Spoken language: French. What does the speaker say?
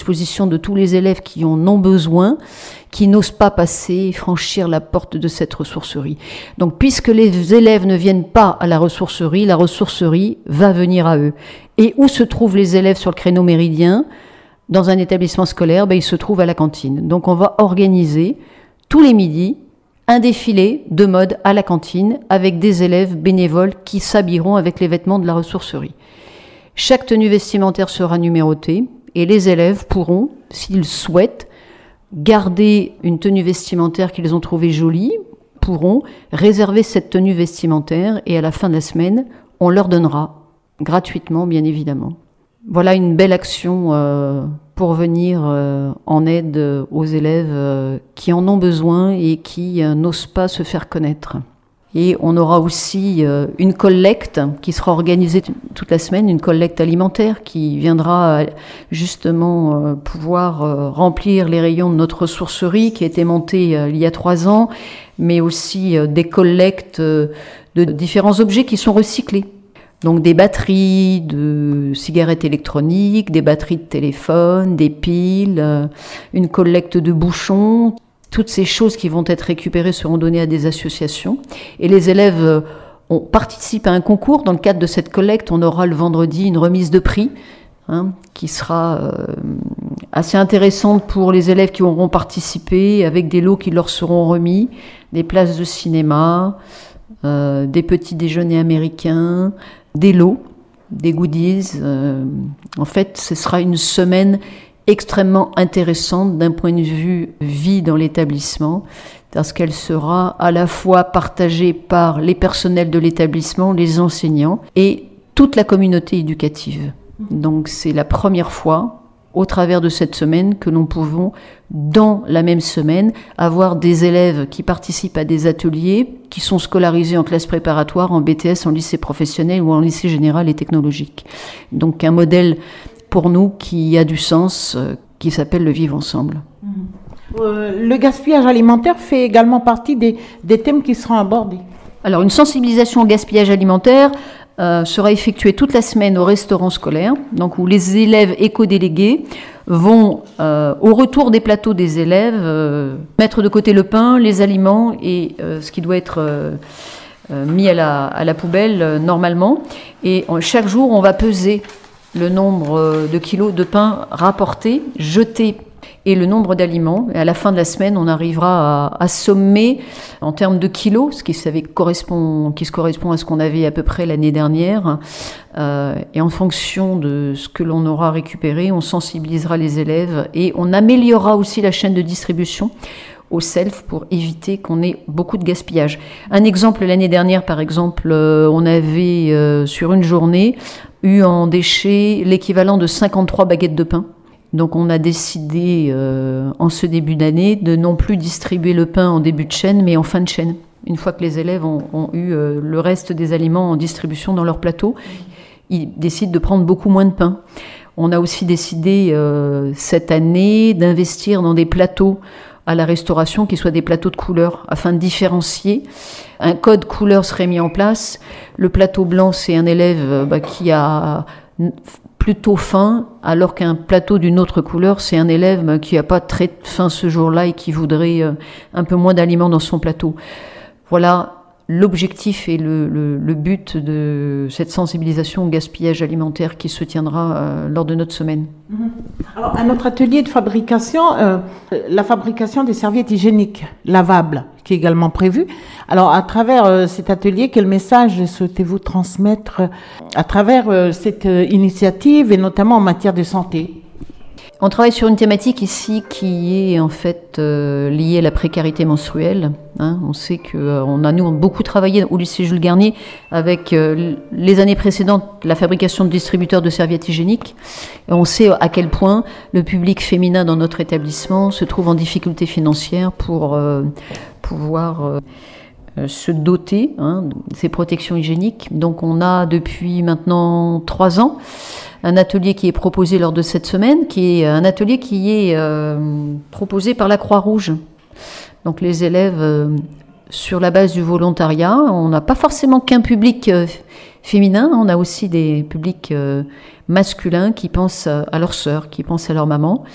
disposition de tous les élèves qui en ont besoin, qui n'osent pas passer, franchir la porte de cette ressourcerie. Donc, puisque les élèves ne viennent pas à la ressourcerie va venir à eux. Et où se trouvent les élèves sur le créneau méridien ? Dans un établissement scolaire, ils se trouvent à la cantine. Donc, on va organiser tous les midis un défilé de mode à la cantine avec des élèves bénévoles qui s'habilleront avec les vêtements de la ressourcerie. Chaque tenue vestimentaire sera numérotée et les élèves pourront, s'ils souhaitent, garder une tenue vestimentaire qu'ils ont trouvée jolie, pourront réserver cette tenue vestimentaire et à la fin de la semaine, on leur donnera gratuitement, bien évidemment. Voilà une belle action pour venir en aide aux élèves qui en ont besoin et qui n'osent pas se faire connaître. Et on aura aussi une collecte qui sera organisée toute la semaine, une collecte alimentaire qui viendra justement pouvoir remplir les rayons de notre ressourcerie qui a été montée il y a 3 ans, mais aussi des collectes de différents objets qui sont recyclés. Donc des batteries de cigarettes électroniques, des batteries de téléphone, des piles, une collecte de bouchons. Toutes ces choses qui vont être récupérées seront données à des associations. Et les élèves participent à un concours. Dans le cadre de cette collecte, on aura le vendredi une remise de prix qui sera assez intéressante pour les élèves qui auront participé, avec des lots qui leur seront remis, des places de cinéma, des petits déjeuners américains, des lots, des goodies. En fait, ce sera une semaine extrêmement intéressante d'un point de vue vie dans l'établissement, parce qu'elle sera à la fois partagée par les personnels de l'établissement, les enseignants et toute la communauté éducative. Donc c'est la première fois, au travers de cette semaine, que nous pouvons, dans la même semaine, avoir des élèves qui participent à des ateliers, qui sont scolarisés en classe préparatoire, en BTS, en lycée professionnel ou en lycée général et technologique. Donc un modèle pour nous qui a du sens, qui s'appelle le vivre ensemble. Le gaspillage alimentaire fait également partie des thèmes qui seront abordés. Alors une sensibilisation au gaspillage alimentaire sera effectuée toute la semaine au restaurant scolaire, donc où les élèves éco-délégués vont, au retour des plateaux des élèves, mettre de côté le pain, les aliments et ce qui doit être mis à la poubelle normalement. Et chaque jour, on va peser le nombre de kilos de pain rapportés, jetés, et le nombre d'aliments. Et à la fin de la semaine, on arrivera à sommer en termes de kilos, ce qui se correspond à ce qu'on avait à peu près l'année dernière. Et en fonction de ce que l'on aura récupéré, on sensibilisera les élèves et on améliorera aussi la chaîne de distribution au self pour éviter qu'on ait beaucoup de gaspillage. Un exemple, l'année dernière, par exemple, on avait sur une journée eu en déchets l'équivalent de 53 baguettes de pain. Donc on a décidé en ce début d'année de non plus distribuer le pain en début de chaîne, mais en fin de chaîne. Une fois que les élèves ont eu le reste des aliments en distribution dans leur plateau, ils décident de prendre beaucoup moins de pain. On a aussi décidé cette année d'investir dans des plateaux à la restauration qui soient des plateaux de couleurs afin de différencier. Un code couleur serait mis en place. Le plateau blanc, c'est un élève qui a plutôt faim, alors qu'un plateau d'une autre couleur, c'est un élève qui n'a pas très faim ce jour-là et qui voudrait un peu moins d'aliments dans son plateau. Voilà l'objectif et le but de cette sensibilisation au gaspillage alimentaire qui se tiendra lors de notre semaine. Alors, à notre atelier de fabrication, la fabrication des serviettes hygiéniques lavables, qui est également prévue. Alors, à travers cet atelier, quel message souhaitez-vous transmettre à travers cette initiative et notamment en matière de santé ? On travaille sur une thématique ici qui est en fait liée à la précarité menstruelle. On sait qu'on a nous beaucoup travaillé au lycée Jules Garnier avec les années précédentes la fabrication de distributeurs de serviettes hygiéniques. Et on sait à quel point le public féminin dans notre établissement se trouve en difficulté financière pour pouvoir se doter de ces protections hygiéniques. Donc on a depuis maintenant 3 ans un atelier qui est proposé lors de cette semaine, qui est un atelier qui est proposé par la Croix-Rouge. Donc les élèves, sur la base du volontariat, on n'a pas forcément qu'un public féminin, on a aussi des publics masculins qui pensent à leurs sœurs, qui pensent à leur maman.